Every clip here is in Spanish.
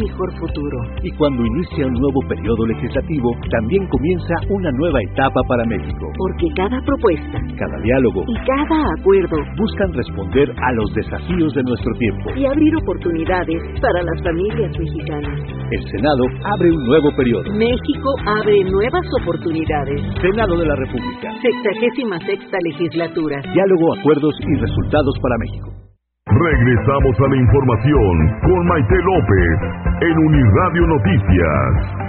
mejor futuro. Y cuando inicia un nuevo periodo legislativo, también comienza una nueva etapa para México. Porque cada propuesta, cada diálogo y cada acuerdo buscan responder a los desafíos de nuestro tiempo y abrir oportunidades para las familias mexicanas. El Senado abre un nuevo periodo. México abre nuevas oportunidades. Senado de la República. 66ª legislatura. Diálogo, acuerdos y resultados para México. Regresamos a la información con Maite López en Uniradio Noticias.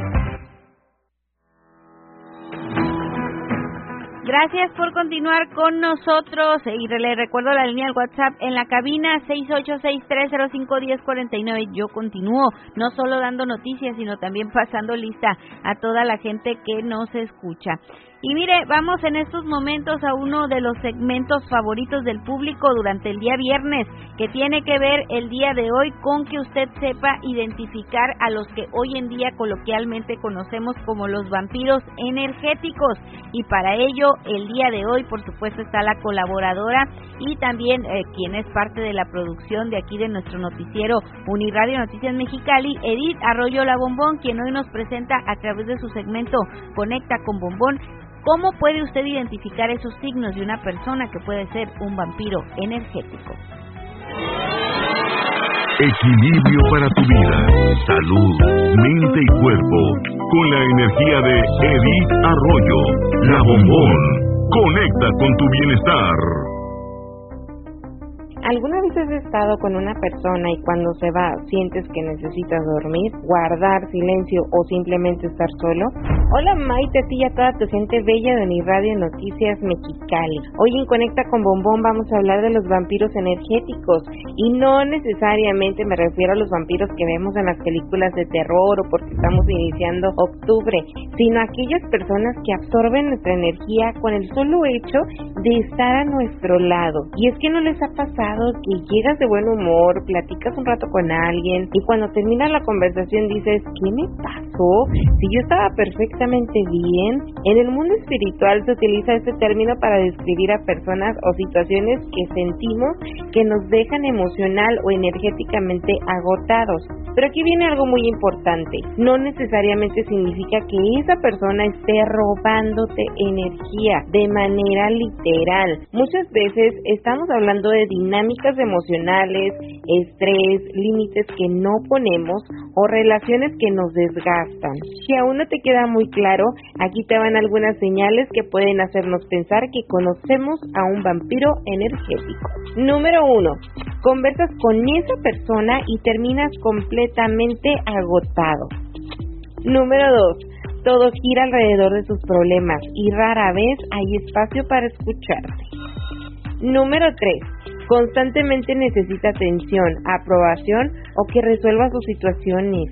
Gracias por continuar con nosotros y les recuerdo la línea del WhatsApp en la cabina 6863051049. Yo continúo no solo dando noticias, sino también pasando lista a toda la gente que nos escucha. Y mire, vamos en estos momentos a uno de los segmentos favoritos del público durante el día viernes, que tiene que ver el día de hoy con que usted sepa identificar a los que hoy en día coloquialmente conocemos como los vampiros energéticos. Y para ello, el día de hoy, por supuesto, está la colaboradora y también quien es parte de la producción de aquí de nuestro noticiero Uniradio Noticias Mexicali, Edith Arroyo La Bombón, quien hoy nos presenta a través de su segmento Conecta con Bombón. ¿Cómo puede usted identificar esos signos de una persona que puede ser un vampiro energético? Equilibrio para tu vida, salud, mente y cuerpo, con la energía de Edith Arroyo, La Bombón. Conecta con tu bienestar. ¿Alguna vez has estado con una persona y cuando se va sientes que necesitas dormir, guardar silencio o simplemente estar solo? Hola Maite, a ti y a toda tu gente bella de Uniradio Noticias Mexicali. Hoy en Conecta con Bombón vamos a hablar de los vampiros energéticos y no necesariamente me refiero a los vampiros que vemos en las películas de terror o porque estamos iniciando octubre, sino a aquellas personas que absorben nuestra energía con el solo hecho de estar a nuestro lado. Y es que no les ha pasado que llegas de buen humor, platicas un rato con alguien y cuando termina la conversación dices, ¿qué me pasó? Si yo estaba perfectamente bien. En el mundo espiritual se utiliza este término para describir a personas o situaciones que sentimos que nos dejan emocional o energéticamente agotados. Pero aquí viene algo muy importante. No necesariamente significa que esa persona esté robándote energía de manera literal. Muchas veces estamos hablando de dinámicas emocionales, estrés, límites que no ponemos o relaciones que nos desgastan. Si aún no te queda muy claro, aquí te van algunas señales que pueden hacernos pensar que conocemos a un vampiro energético. Número 1. Conversas con esa persona y terminas completamente agotado. Número 2. Todo gira alrededor de sus problemas y rara vez hay espacio para escucharte. Número 3. Constantemente necesita atención, aprobación o que resuelva sus situaciones.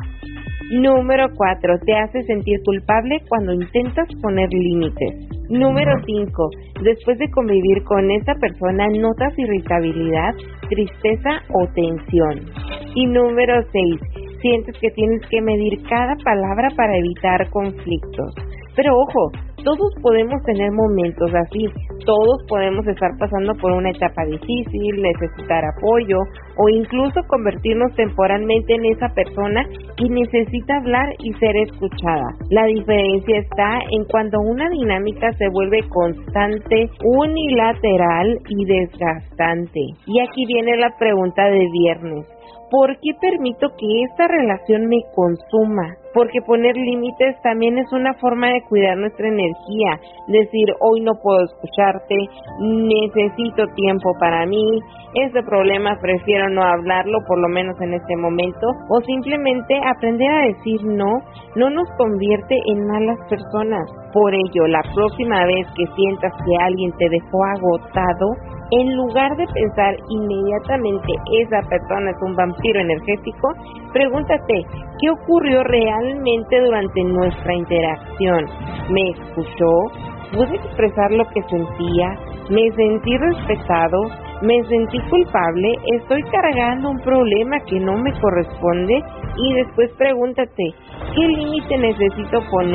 Número 4. Te hace sentir culpable cuando intentas poner límites. Número 5. Después de convivir con esta persona notas irritabilidad, tristeza o tensión. Y número 6. Sientes que tienes que medir cada palabra para evitar conflictos. Pero ojo, todos podemos tener momentos así, todos podemos estar pasando por una etapa difícil, necesitar apoyo o incluso convertirnos temporalmente en esa persona que necesita hablar y ser escuchada. La diferencia está en cuando una dinámica se vuelve constante, unilateral y desgastante. Y aquí viene la pregunta de viernes. ¿Por qué permito que esta relación me consuma? Porque poner límites también es una forma de cuidar nuestra energía. Decir, hoy no puedo escucharte, necesito tiempo para mí, este problema prefiero no hablarlo, por lo menos en este momento. O simplemente aprender a decir no nos convierte en malas personas. Por ello, la próxima vez que sientas que alguien te dejó agotado, en lugar de pensar inmediatamente esa persona es un vampiro energético, pregúntate, ¿qué ocurrió realmente durante nuestra interacción? ¿Me escuchó? ¿Pude expresar lo que sentía? ¿Me sentí respetado? ¿Me sentí culpable? ¿Estoy cargando un problema que no me corresponde? Y después pregúntate, ¿qué límite necesito poner?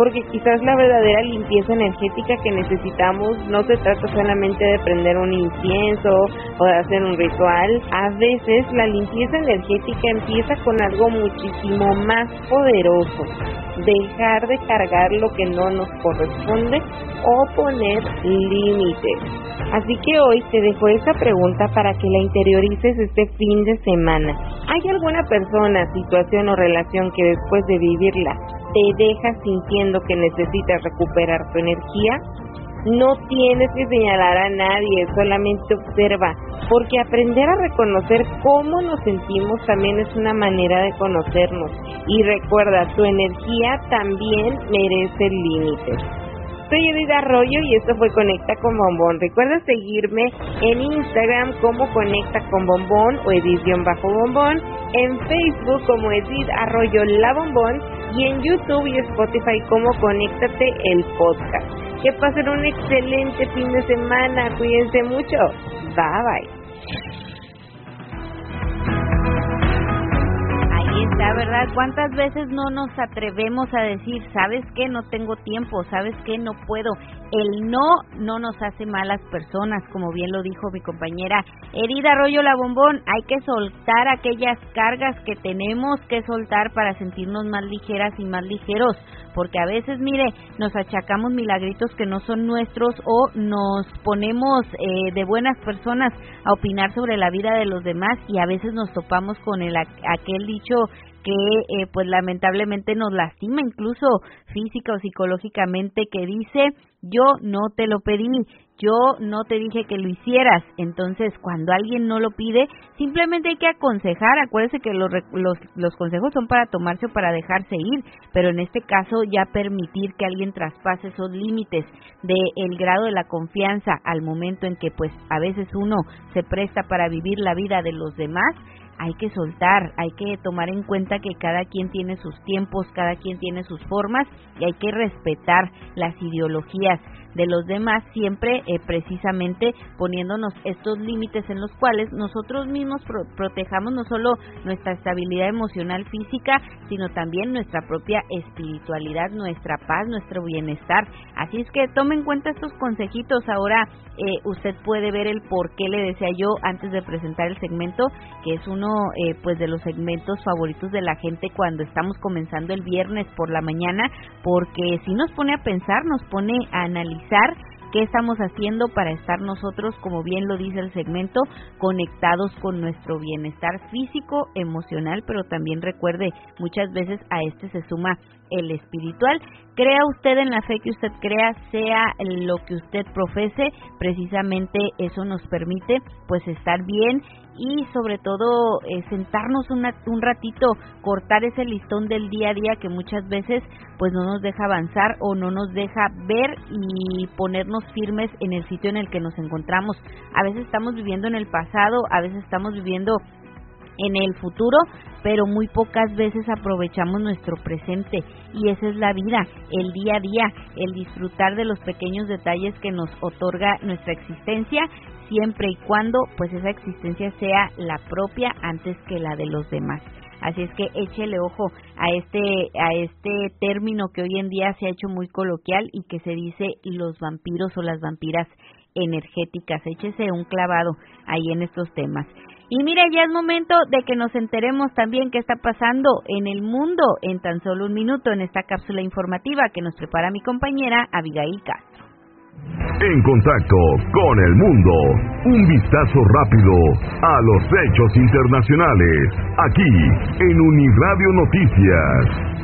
porque quizás la verdadera limpieza energética que necesitamos no se trata solamente de prender un incienso o de hacer un ritual. A veces la limpieza energética empieza con algo muchísimo más poderoso: dejar de cargar lo que no nos corresponde o poner límites. Así que hoy te dejo esta pregunta para que la interiorices este fin de semana. ¿Hay alguna persona, situación o relación que después de vivirla te deja sintiendo que necesitas recuperar tu energía? No tienes que señalar a nadie, solamente observa, porque aprender a reconocer cómo nos sentimos también es una manera de conocernos. Y recuerda, tu energía también merece límites. Soy Edith Arroyo y esto fue Conecta con Bombón. Recuerda seguirme en Instagram como Conecta con Bombón o Edith-Bombón, en Facebook como Edith Arroyo La Bombón y en YouTube y Spotify como Conéctate el Podcast. Que pasen un excelente fin de semana, cuídense mucho. Bye bye. Está, ¿verdad? ¿Cuántas veces no nos atrevemos a decir, sabes qué, no tengo tiempo, sabes qué, no puedo? El no nos hace malas personas, como bien lo dijo mi compañera Edith Arroyo La Bombón. Hay que soltar aquellas cargas que tenemos que soltar para sentirnos más ligeras y más ligeros, porque a veces, mire, nos achacamos milagritos que no son nuestros o nos ponemos de buenas personas a opinar sobre la vida de los demás y a veces nos topamos con aquel dicho que pues lamentablemente nos lastima incluso física o psicológicamente, que dice: yo no te lo pedí, yo no te dije que lo hicieras. Entonces, cuando alguien no lo pide, simplemente hay que aconsejar. Acuérdense que los consejos son para tomarse o para dejarse ir, pero en este caso ya permitir que alguien traspase esos límites del grado de la confianza al momento en que pues a veces uno se presta para vivir la vida de los demás. Hay que soltar, hay que tomar en cuenta que cada quien tiene sus tiempos, cada quien tiene sus formas y hay que respetar las ideologías de los demás, siempre precisamente poniéndonos estos límites en los cuales nosotros mismos protejamos no solo nuestra estabilidad emocional física, sino también nuestra propia espiritualidad, nuestra paz, nuestro bienestar. Así es que tome en cuenta estos consejitos. Ahora usted puede ver el por qué le decía yo antes de presentar el segmento, que es uno pues de los segmentos favoritos de la gente cuando estamos comenzando el viernes por la mañana, porque si nos pone a pensar, nos pone a analizar qué estamos haciendo para estar nosotros, como bien lo dice el segmento, conectados con nuestro bienestar físico, emocional, pero también recuerde, muchas veces a este se suma el espiritual. Crea usted en la fe que usted crea, sea lo que usted profese, precisamente eso nos permite pues estar bien y sobre todo sentarnos un ratito, cortar ese listón del día a día que muchas veces pues no nos deja avanzar o no nos deja ver y ponernos firmes en el sitio en el que nos encontramos. A veces estamos viviendo en el pasado, a veces estamos viviendo en el futuro, pero muy pocas veces aprovechamos nuestro presente y esa es la vida, el día a día, el disfrutar de los pequeños detalles que nos otorga nuestra existencia, siempre y cuando pues esa existencia sea la propia antes que la de los demás. Así es que échele ojo a este término que hoy en día se ha hecho muy coloquial y que se dice los vampiros o las vampiras energéticas. Échese un clavado ahí en estos temas. Y mira, ya es momento de que nos enteremos también qué está pasando en el mundo en tan solo un minuto en esta cápsula informativa que nos prepara mi compañera Abigail Castro. En contacto con el mundo, un vistazo rápido a los hechos internacionales, aquí en Uniradio Noticias.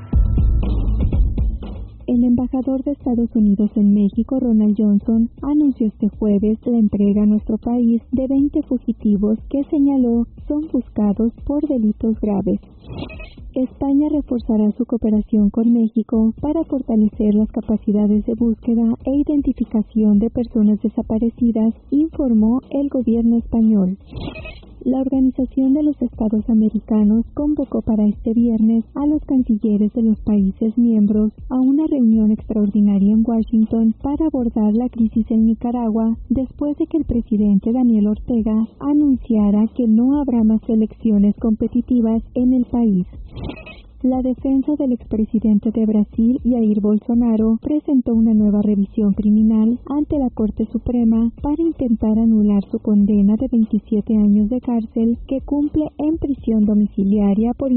El embajador de Estados Unidos en México, Ronald Johnson, anunció este jueves la entrega a nuestro país de 20 fugitivos que señaló son buscados por delitos graves. España reforzará su cooperación con México para fortalecer las capacidades de búsqueda e identificación de personas desaparecidas, informó el gobierno español. La Organización de los Estados Americanos convocó para este viernes a los cancilleres de los países miembros a una reunión extraordinaria en Washington para abordar la crisis en Nicaragua después de que el presidente Daniel Ortega anunciara que no habrá más elecciones competitivas en el país. la defensa del expresidente de Brasil, Jair Bolsonaro, presentó una nueva revisión criminal ante la Corte Suprema para intentar anular su condena de 27 años de cárcel que cumple en prisión domiciliaria por